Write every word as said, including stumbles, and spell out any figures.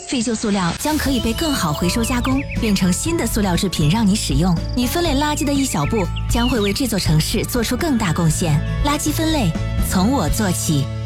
废旧塑料将可以被更好回收加工，变成新的塑料制品让你使用。你分类垃圾的一小步，将会为这座城市做出更大贡献。垃圾分类，从我做起。